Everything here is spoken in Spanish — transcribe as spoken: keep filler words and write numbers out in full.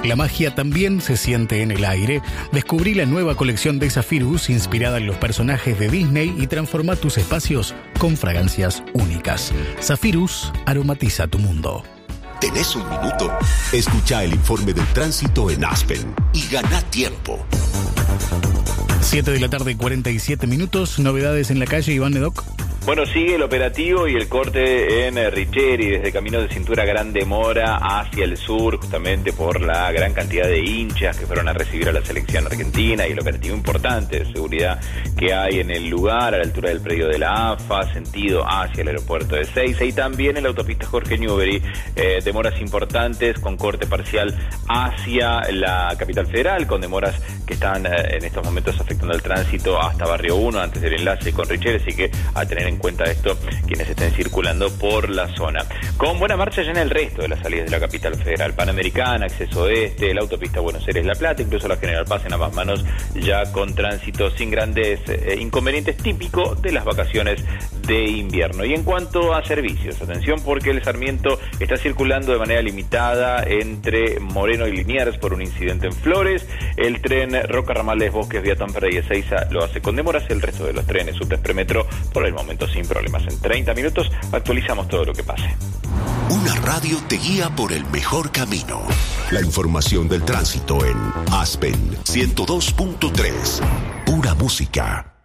La magia también se siente en el aire. Descubrí la nueva colección de Zephyrus inspirada en los personajes de Disney y transforma tus espacios con fragancias únicas. Zephyrus aromatiza tu mundo. ¿Tenés un minuto? Escucha el informe del tránsito en Aspen y gana tiempo. siete de la tarde, cuarenta y siete minutos. Novedades en la calle, Iván Nedoc. Bueno, sigue el operativo y el corte en Richeri, desde Camino de Cintura Gran Demora hacia el sur, justamente por la gran cantidad de hinchas que fueron a recibir a la selección argentina y el operativo importante de seguridad que hay en el lugar, a la altura del predio de la A F A, sentido hacia el aeropuerto de Ezeiza, y también en la autopista Jorge Newbery, eh, demoras importantes con corte parcial hacia la capital federal, con demoras que están eh, en estos momentos afectando el tránsito hasta Barrio uno, antes del enlace con Richeri, así que a tener en cuenta esto quienes estén circulando por la zona. Con buena marcha ya en el resto de las salidas de la capital federal: Panamericana, Acceso Oeste, la autopista Buenos Aires-La Plata, incluso la General Paz en ambas manos, ya con tránsito sin grandes eh, inconvenientes, típico de las vacaciones de invierno. Y en cuanto a servicios, atención, porque el Sarmiento está circulando de manera limitada entre Moreno y Liniers por un incidente en Flores. El tren Roca Ramales Bosques Vía Tampere y Ezeiza lo hace con demoras. El resto de los trenes Subtes Premetro por el momento sin problemas. En treinta minutos actualizamos todo lo que pase. Una radio te guía por el mejor camino. La información del tránsito en Aspen ciento dos punto tres. Pura música.